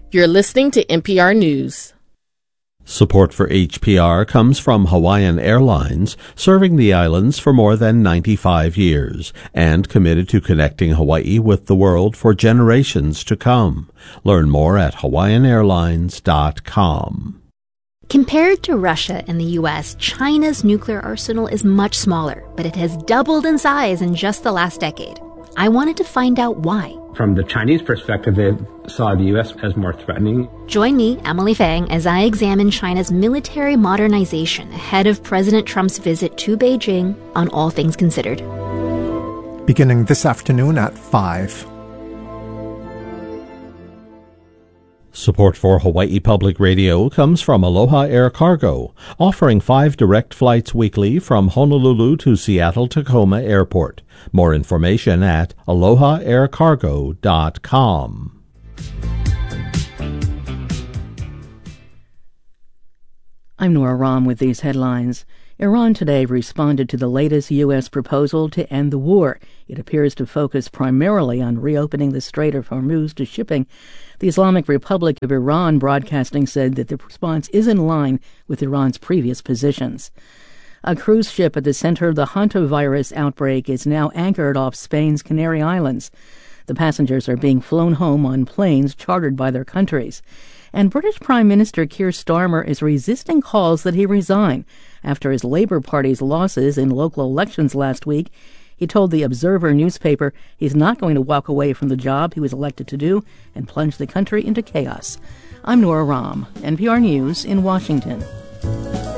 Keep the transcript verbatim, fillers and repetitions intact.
You're listening to N P R News. Support for H P R comes from Hawaiian Airlines, serving the islands for more than ninety-five years, and committed to connecting Hawaii with the world for generations to come. Learn more at hawaiian airlines dot com. Compared to Russia and the U S, China's nuclear arsenal is much smaller, but it has doubled in size in just the last decade. I wanted to find out why. From the Chinese perspective, they saw the U S as more threatening. Join me, Emily Fang, as I examine China's military modernization ahead of President Trump's visit to Beijing on All Things Considered. Beginning this afternoon at five. Support for Hawaii Public Radio comes from Aloha Air Cargo, offering five direct flights weekly from Honolulu to Seattle-Tacoma Airport. More information at aloha air cargo dot com. I'm Nora Rahm with these headlines. Iran today responded to the latest U S proposal to end the war. It appears to focus primarily on reopening the Strait of Hormuz to shipping. The Islamic Republic of Iran broadcasting said that the response is in line with Iran's previous positions. A cruise ship at the center of the hantavirus outbreak is now anchored off Spain's Canary Islands. The passengers are being flown home on planes chartered by their countries. And British Prime Minister Keir Starmer is resisting calls that he resign after his Labour Party's losses in local elections last week. He told the Observer newspaper he's not going to walk away from the job he was elected to do and plunge the country into chaos. I'm Nora Rahm, N P R News in Washington.